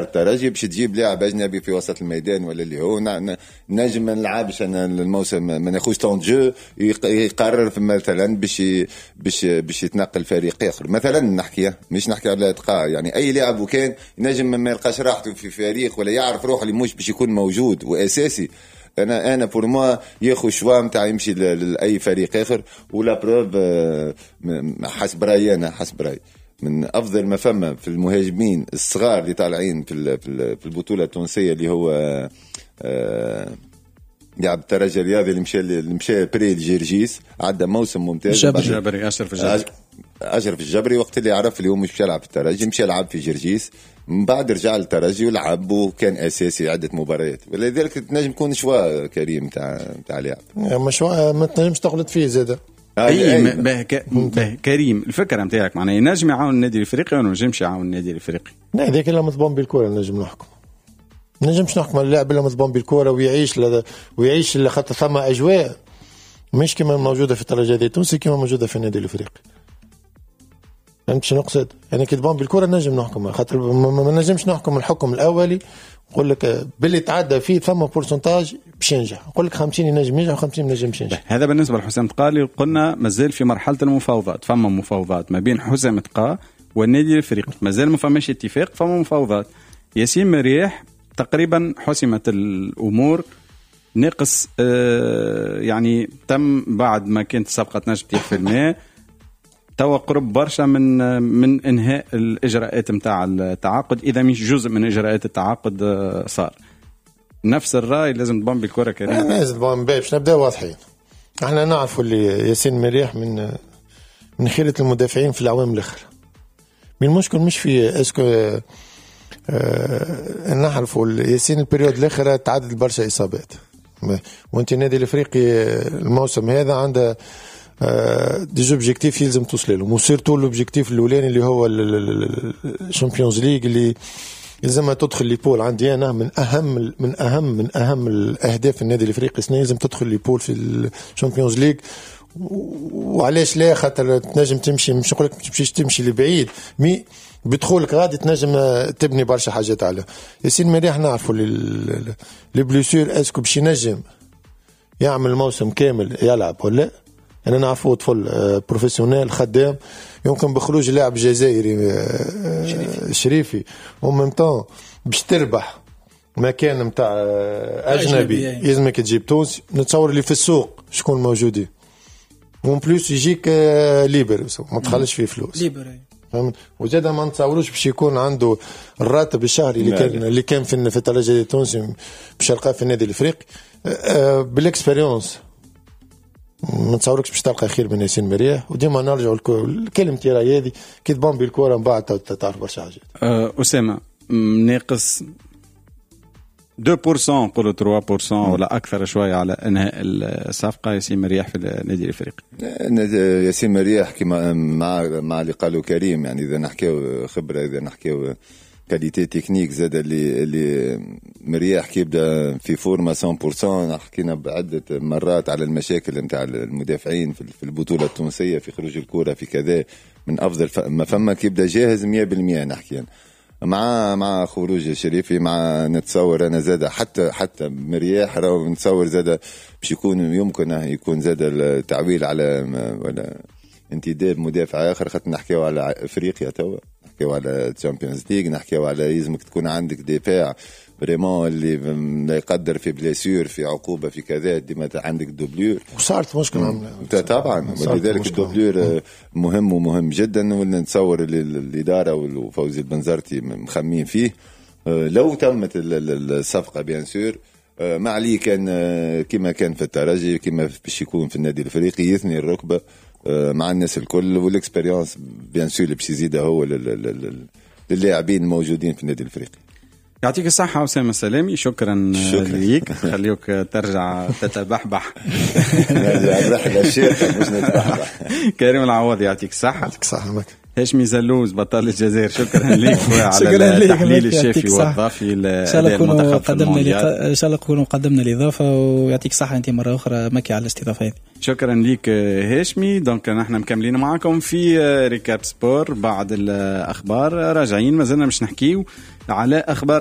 الترجي باش تجيب لاعب اجنبي في وسط الميدان ولا اللي هو نجم ما نلعبش انا الموسم ما ناخذش طون جو يقرر في مثلا باش يتنقل فريق اخر مثلا نحكي مش نحكي على اتقاء يعني اي لاعب وكان نجم ما يلقاش راحته في فريق ولا يعرف روحه اللي مش باش يكون موجود واساسي انا بور موا ياخذ شوا نتاع يمشي لاي فريق اخر ولا بروف حسب رايي من افضل ما فما في المهاجمين الصغار اللي طالعين في البطوله التونسيه اللي هو يلعب الترجي الرياضي اللي مشى بري الجرجيس عدى موسم ممتاز الجبري أشرف الجبري وقت اللي عرف اللي هو مش يلعب في الترجي مشى يلعب في جرجيس من بعد رجع للترجي ولعب وكان اساسي عده مباريات ولذلك تنجم يكون شوا كريم تاع لاعب مش ما تنجمش تغلط فيه زاده كريم الفكره نتاعك معناها ينجم يعاون النادي الافريقي ولا ما ينجمش يعاون النادي الافريقي لا هذاك اللي مضبوط بالكره نجم نحكم اللاعب اللي مضبوط بالكره ويعيش خاطر ثم اجواء مش كما موجوده في الترجي التونسي كما موجوده في النادي الافريقي فهمت نقصد يعني كي تبان بالكره نجم نحكم خاطر ما نجمش نحكم الحكم الاولي نقول لك باللي تعدى فيه ثم بورسنتاج باش ينجح نقول لك 50 ينجم ينجح و50 نجمش ينجح. هذا بالنسبه لحسام تقالي قلنا مازال في مرحله المفاوضات فما مفاوضات ما بين حسام تقا والنادي الافريقي مازال ما فماش اتفاق فما مفاوضات. ياسين مريح تقريبا حسمت الامور ناقص يعني تم بعد ما كانت الصفقه تنجم تطيح في الماء توا قرب برشا من انهاء الاجراءات نتاع التعاقد اذا مش جزء من اجراءات التعاقد صار نفس الراي لازم تبان بالكره كريم لازم تبان باش نبدا واضحين. احنا نعرفوا اللي ياسين مريح من خيرة المدافعين في الاعوام الاخرى من المشكل مش في اسكو نعرفوا ياسين البريود الاخر تعدد برشا اصابات وانت النادي الافريقي الموسم هذا عنده دي زوبجيكتيف يلزم توصل لهم وسيرتو لوبجيكتيف الاولاني اللي هو الشامبيونز ليج اللي يلزم تدخل ليبول عندي انا من اهم الاهداف النادي الافريقي السنه لازم تدخل ليبول في الشامبيونز ليج وعلاش لا خاطر تنجم تمشي مش نقول لك تمشيش تمشي لبعيد مي بدخولك غادي تنجم تبني برشا حاجات على ياسين مريح نعرفوا لي بليسور اسكو باش ينجم يعمل موسم كامل يلعب ولا أنا نعرفه طفل بروفيسيونيل خدام يمكن بخروج لاعب جزائري شريفي ومنطان باش تربح مكان متاع أجنبي يلزمك تجيب تونسي نتصور اللي في السوق شكون موجودين ومن بلوس يجيك ليبر ما تخلش فيه فلوس وزاد ما نتصوروش باش يكون عنده الراتب الشهري اللي كان في الترجي التونسي باش يلقاه في النادي الافريقي بالاكسبيريونس ما نتصوركش باش تلقى خير من ياسين مريح وديما نرجعوا كلمتي راهي هذه كي تبان بالكره من بعد تعرف برشا حاجات. اسامه ناقص 2% نقولوا 3% ولا اكثر شويه على انهاء الصفقه ياسين مريح في النادي الافريقي. ياسين مريح كما مع اللي قالوا كريم يعني اذا نحكيو خبره اذا نحكيو كاليتي تكنيك زاد اللي مريح كيبدا في فورما 100%. حكينا بعده مرات على المشاكل نتاع المدافعين في البطوله التونسيه في خروج الكره في كذا من افضل ما فما كيبدا جاهز 100% نحكي مع خروج الشريفي مع نتصور انا زاد حتى مريح راهو نتصور زاد باش يمكن يكون زاد التعويل على ولا انتداب مدافع اخر خاطر نحكيو على افريقيا توا نحكيو على تشامبيونز ليغ نحكيو على يلزمك تكون عندك دفاع فريمون اللي لا يقدر في بليسيور في عقوبه في كذا ديما عندك دوبلور وصارت مشكله طبعا ولذلك الدوبلور مهم جدا ونتصور الاداره وفوزي البنزرتي مخمين فيه لو تمت الصفقه بيان سور ما عليه كان كما كان في الترجي كما باش يكون في النادي الافريقي يثني الركبه مع الناس الكل والاكسبيرينس بيان سور اللي باش يزيدها هو للاعبين الموجودين في النادي الافريقي. يعطيك الصحة أسامة السلامي شكرا ليك خليوك ترجع تتبحبح نرجع الرحلة الشيخة مش نتبحبح. كريم العوضي يعطيك الصحة. يعطيك الصحة. هاشمي زلوز بطل الجزائر، شكرا لك على التحليل الشافي والضافي لأداء المنتخب في المونديال. ان شاء الله نكونوا قدمنا الاضافه، ويعطيك صحه انت مره اخرى مكي على الاستضافه هذه. شكرا لك هاشمي. دونك نحن مكملين معكم في ريكاب سبور بعد الاخبار، راجعين مازلنا مش نحكيو على اخبار